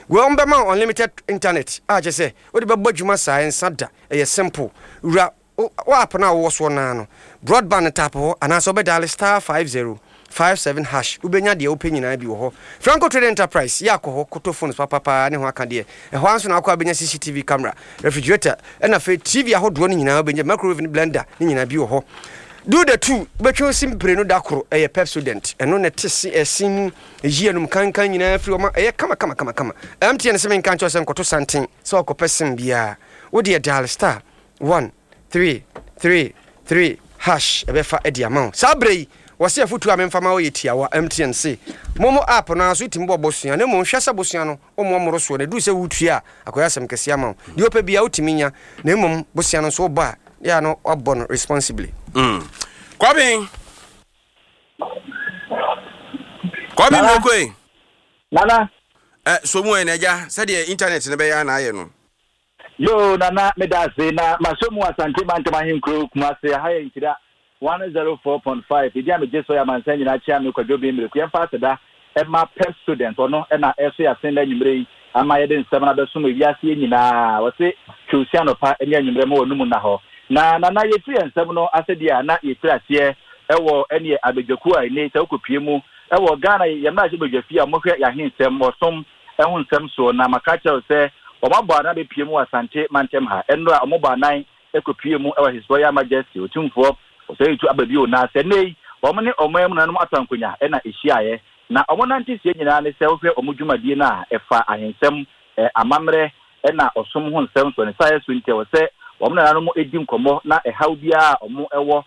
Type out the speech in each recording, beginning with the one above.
we on be ma unlimited internet je say we be bodwuma science ada simple ura wa app na wo so na no broadband tap ho ana so be dial *5057# ubenya de open nyina bi wo ho Franco Trade Enterprise ya ko ho koto phones papa ne ho aka de ho anso na akwa benya CCTV camera refrigerator na fe TV ahodo no nyina benya microwave blender ne nyina bi wo ho do the two betwe simpre no dakoro Pepsodent eno ne tese esin yie no kankan nyina afri o ma kama MTN se men kancho se nkoto santen so okopesim bia wo de dial *133# ebefa edi amount sabrei wase afutu amemfama wo yetia wa MTN se momo app na so timbo bosua ne mo hwasa bosua no o mo moro so ne du se wutua akoyasem kese ama de opa bia utiminya na mom bosua no so ba ya no obon responsibly Kwabin mekoi Nana so mu eneja se de internet ne be ya na aye no yo nana medase na masomu asante mantama hinkro kuma se haye nkira 104.5 idi am je so ya mansan nyina chia me kwadwo bi mire ku yemfa seda e ma Pepsodent ono e na eso ya senda nyimre ama ye den sema na be so me wiase nyina wose twusiano pa enya nyimre mo wonu mu na ho na ye tu ensem no asedia na ye tu ase ewo ene abegyaku a ne ta okopie mu ewo Ghana ye na je begyafi a mo hwe ya hensem osom ehun nsem so na makacha se omabo na be pie mu asante mantem ha eno a omabo nan ekopie mu ewo His Royal Majesty otumfo so itu ababi o na se nei omne omam na no atankonya e na ehyiaye na omonante sie nyina ne se wohwe omudwumadie na efa ahensem amamre e na osom ho nsem so ne saye so nte wo se omna na no edi nkomo na ehaw bia omo ewo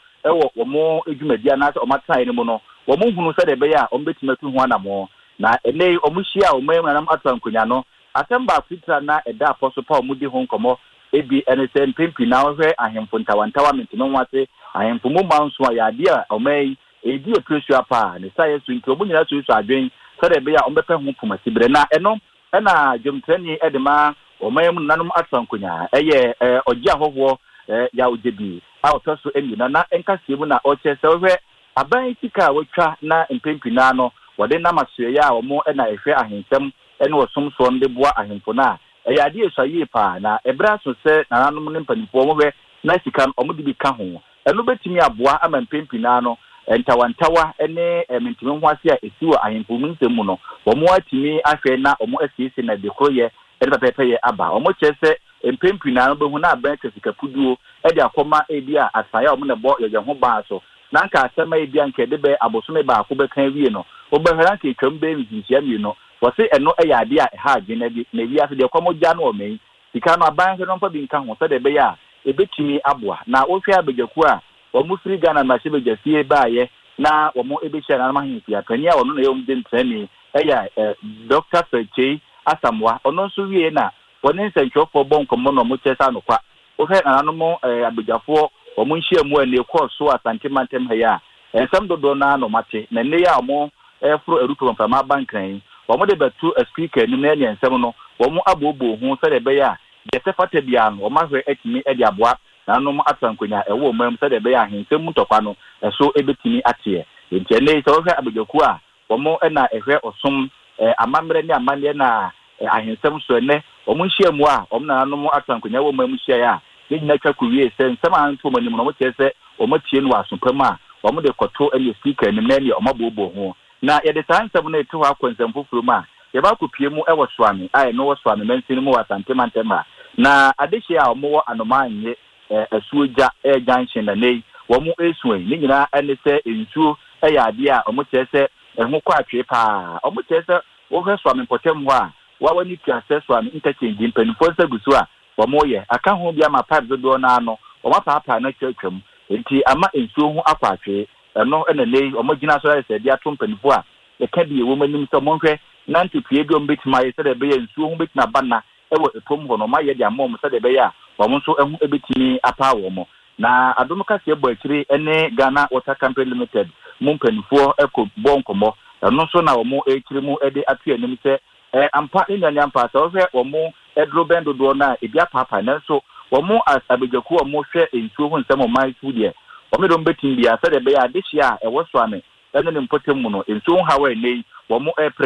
omo edwumadie na se omatan ne mu no omo hunu se de be ya ombetimatu ho anamo na enei omuhia omam na no atankonya no asemba fitra na eda apostle Paul mudi ho nkomo ebi enese mpimpi na wohwe ahemfo ntawantawa mentino nwase ahemfo mu manso ya ade a omai edi opresu apa ne saye so nti obo nyina so adwen so de be ya ombepa ho pomasibre na eno na jomtrani edema omai mu nanom atrankonya eye ogia hoho ya ojebi a otoso eni na enkasie mu na oche se wohwe aban tika wotwa na mpimpi na no wode na masoye ya omo na ehwe ahensem ene osomso nde boa ahemfo na ya ade esaye pa na ebra so se na nanom ne mpanifo mo hwe na sikan omudi bi ka ho eno betimi aboa ama mpempi na no ntawantawa ene mentimi ho ase a esiwo ahemfo mu nsemu no omo atimi ahwe na omo asiese na dekroye ene papepeye aba omo chese mpempi na no behu na aban kasika puduo ede akoma ebi a asaya omo ne bo ye ho ba so na nka asema ebi anke de be abosome ba ko be kan wie no obehara nke twam be nzisia mi no wose eno eya ade a ha agye na bi na wi ase de kwamogya no omen sika no aban no mfa bi nka ho se de be ya ebetimi aboa na ohwe abegyaku a omu free Ghana ma shebegyafie baaye na omu ebehia na mahimfi apania ono na yom den trani eya Dr. Feche Asamwa ono so wie na woni nsentwofo bonkomo no mo chesa no kwa ohwe na no mo abegyafo omu nhia mu ane so asante mantem ha ya ensam dodo na no mate na ne ya omu efro eruto mfama bankran omu de betu speaker ni na ensam no omu abobo hu se de be ya Yesefate biano omahwe etimi edi aboa na no atankonya ewo omam se de be ya hensem mutokwa no so ebetimi atie enti ene so hwe abegyaku a omo na ehwe osom amamre ni amane na ahensem so ene omo nhia mu a omo na no atankonya ewo omam hia ya ni nyina twa kuwie se nsem anto manim no mo chese omo tie no asopam a omo de koto ene speaker ni na ne omabobo ho na ye de sansem na eto akonsem fufuru ma yeba kopie mu ewo swami ai no wo swami mensin mu wasante mantema na adeshi a omo anomanye asuoja junction na nei wo mu esuwe ni nyina ene se ensuo ya ade a omo chese eho kwa atwe pa omo chese wo hwe swami potem ho a wa wani tiase swami interchange mpanifo se gusu a wo mo ye aka ho bia ma pipe do na ano wo ma papa na twatwam enti ama ensuo ho akwa atwe eno ene nei omo gina so se dia to mpanifo a e ka bi wo manim so mo hwe nanti pie bi ombetima ye se de be nsuo ho betina bana ewo epom ho no ma ye de amom se de be ya wo nso ehu ebetini apa wo mo na adono ka se bo akiri ene Ghana Water Company Limited mumpanifo eko bonkomo no so na wo mo ekiri mu ede atu anim se ampa ni nyanya ampa so hwe wo mo edro bendo do na ebia papa na so wo mo abegyaku wo mo hwe nsuo ho nsem o man su de wo me do betin bia se de be ya de hia ewo so ame ene ne mpotem mu no nsuo hawa nei wo mo epre no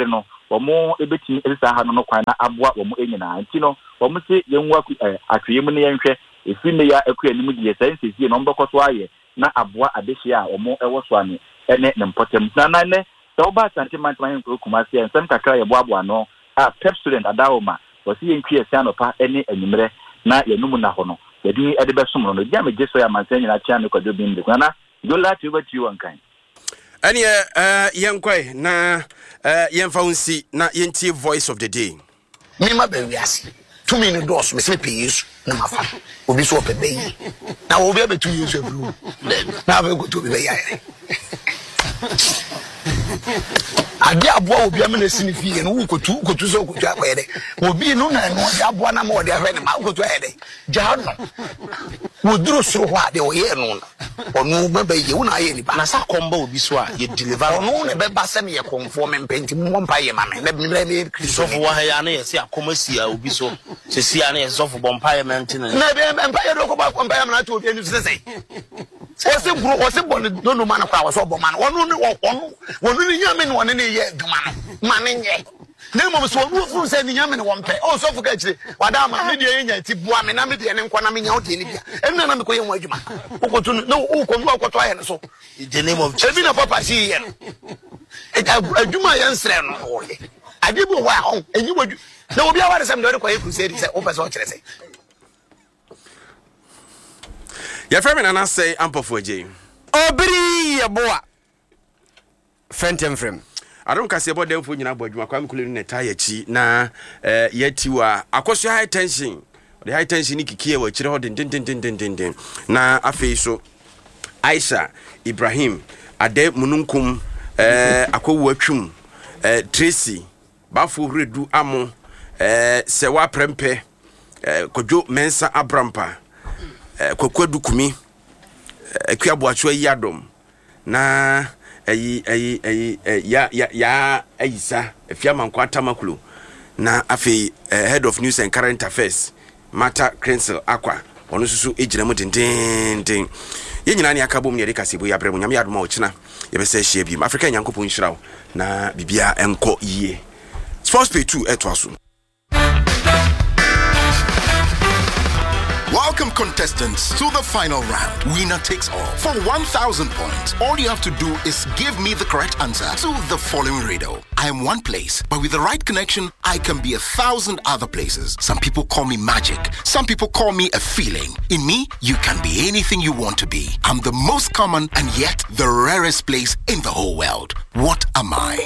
omo ebetimi elisa ha no kwan na aboa omo enyina nti no omo se yenwa atwe mu ne yenhwe efi ne ya akua nimu die sense sie no mbekɔso aye na aboa adehia a omo ɛwɔ so ane ene ne mpotem na ne so ba Asante Mantam Kumasi ensem kakra ye boaboa no a pep student adawoma wasi yenkwie sianopa ene anyimre na yenum na ho no yedi ede besom no dia meje so ya mansan nyina tia ne kwadwo bim de na go lati obati wankan ene yenkwai na yenfa unsi na yentie voice of the day mema ba wiase tumi no dos me se pe Yesu na mafa obi so pepe yi na obi abetu Yesu abru na ba go to be ya ade aboa obi amena sini fie no kotu so kotu akwede obi no na no ade aboa na ma ode ahwe ne ma kotu ahede jahano woduro soro ho ade oye no onu ma ba ye wona aye ni ba na sa komba obi so a ye deliver onu ne be ba se me ye konfo me mpenti mo mpa ye ma me na me Christopher wa ya na ye se akomasi a obi so se sia na ye sofo bompa ye mentine na be mpa ye do ko ba kompa ye ma na to obi anu se ose bon no man kwa was obo man onu ni nyame no ne ye duma no man nye na mo so onu fu se ni nyame no wonpe o so fu ka kire wada ma me de nya ti bua me na me de ne nkwa na me nya o de ne bia enu na me ko ye mo adwuma ukotu no ukotu akoto aye so in the name of Jesus na papa si ye no adwuma ye nsre no o ye adibu wa ho enyi wadu na obi aware sem de ko ye crusade se o pese o kire se ya frame na say ampofo agye obiri ya boa fentem frame adon kase bo demfo nyina bo adwuma kwa mekule ne ta yachi na yati wa akoso high tension the high tension kikie wa kire ho den na afei so Aisha Ibrahim ade mununkum akowu atwum Tracy bafo redu amo sewa prempe kojo mensa abrampa kwakwadu kumi akuaboacho yadom na ya ayisa afiama nkwata makulu na afi head of news and current affairs Mata Crensel akwa ono susu ejina mu dindindin ye nyina ne akabom ne de kasebo ya bremu nyame yadoma ochina ye be se hye bi Africa nyankopon hyirawo na bibia enko yie Sports Pay 2 etwaso. Welcome, contestants, to the final round. Winner takes all. For 1,000 points, all you have to do is give me the correct answer to the following riddle. I am one place, but with the right connection, I can be 1,000 other places. Some people call me magic. Some people call me a feeling. In me, you can be anything you want to be. I'm the most common and yet the rarest place in the whole world. What am I?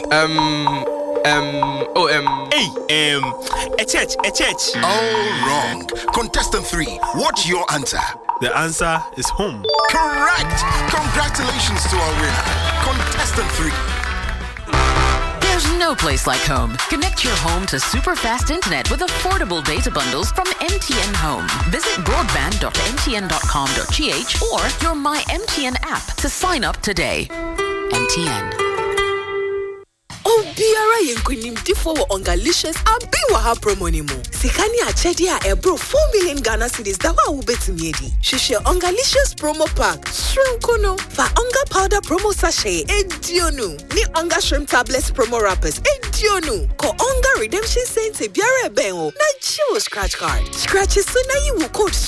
A church. Oh, wrong. Contestant 3, what's your answer? The answer is home. Correct. Congratulations to our winner. Contestant 3. There's no place like home. Connect your home to super fast internet with affordable data bundles from MTN Home. Visit broadband.mtn.com.gh or your My MTN app to sign up today. MTN. Biara yenkunim tifo wo ongalicious abiwa ha promo ni mo. Sikani achedi a ebro 4 million Ghana cedis da wa wo betumi edi. Hwehwe ongalicious promo pack. Shrinkono fa onga powder promo sachet edionu. Ni onga shrimp tablets promo wrappers edionu. Ko onga redemption center biara ben o. Na chiwo scratch card. Scratch so na you code